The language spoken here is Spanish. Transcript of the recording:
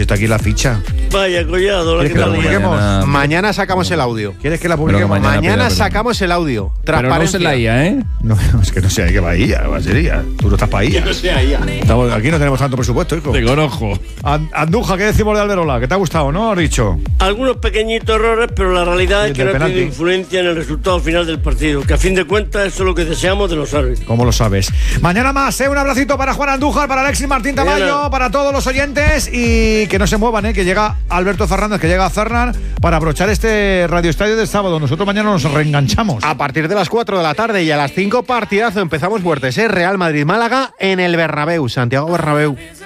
está aquí la ficha. Vaya, Collado, la que la publiquemos? Mañana sacamos el audio. ¿Quieres que la publiquemos? Mañana sacamos el audio. Pero no se la IA, ¿eh? No, es que no sé, que va a IA, va a ser IA. Tú no estás para IA. Que no sea IA. Aquí no tenemos tanto presupuesto, hijo. Te conozco. Andújar, ¿qué decimos de Alberola? ¿Que te ha gustado, no? Has dicho. Algunos pequeñitos errores, pero la realidad es que no ha tenido influencia en el resultado final del partido, que a fin de cuentas eso es lo que deseamos de los árbitros. ¿Cómo lo sabes? Mañana más, un abracito para Juan Andújar, para Alexis Martín Tamayo, para todos los oyentes y que no se muevan, que llega Alberto Fernández, que llega a Fernan para abrochar este Radio Estadio del sábado. Nosotros mañana nos reenganchamos. A partir de las 4 de la tarde y a las 5 partidazo empezamos fuertes, Real Madrid-Málaga en el Bernabéu, Santiago Bernabéu.